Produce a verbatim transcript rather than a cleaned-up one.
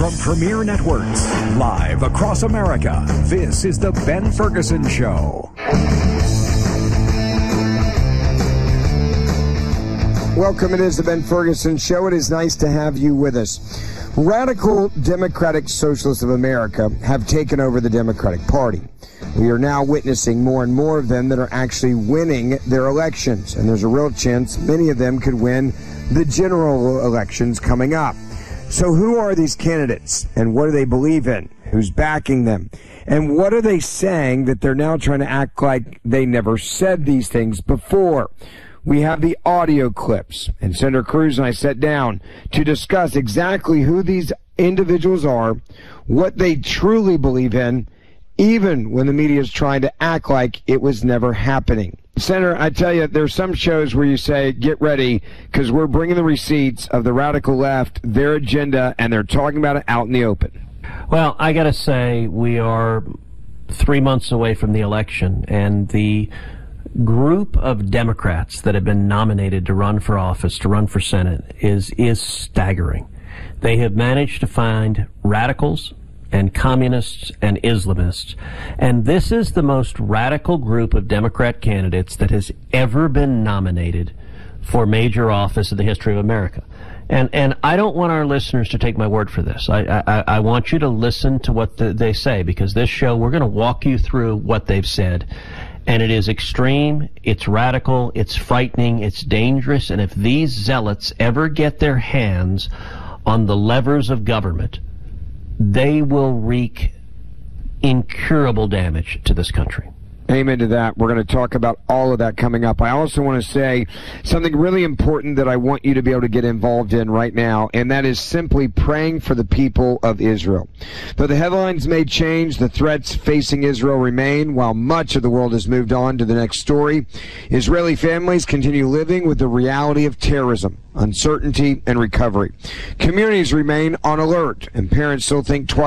From Premier Networks, live across America, this is The Ben Ferguson Show. Welcome, it is The Ben Ferguson Show. It is nice to have you with us. Radical Democratic Socialists of America have taken over the Democratic Party. We are now witnessing more and more of them that are actually winning their elections, and there's a real chance many of them could win the general elections coming up. So who are these candidates, and what do they believe in? Who's backing them? And what are they saying that they're now trying to act like they never said these things before? We have the audio clips, and Senator Cruz and I sat down to discuss exactly who these individuals are, what they truly believe in, even when the media is trying to act like it was never happening. Senator, I tell you, there's some shows where you say, get ready, because we're bringing the receipts of the radical left, their agenda, and they're talking about it out in the open. Well, I got to say, we are three months away from the election, and the group of Democrats that have been nominated to run for office, to run for Senate, is is staggering. They have managed to find radicals and communists and Islamists, and this is the most radical group of Democrat candidates that has ever been nominated for major office in the history of America. And and I don't want our listeners to take my word for this. I I, I want you to listen to what the, they say, because this show, we're going to walk you through what they've said. And it is extreme, it's radical, it's frightening, it's dangerous, and if these zealots ever get their hands on the levers of government, they will wreak incurable damage to this country. Amen to that. We're going to talk about all of that coming up. I also want to say something really important that I want you to be able to get involved in right now, and that is simply praying for the people of Israel. Though the headlines may change, the threats facing Israel remain. While much of the world has moved on to the next story, Israeli families continue living with the reality of terrorism, uncertainty, and recovery. Communities remain on alert, and parents still think twice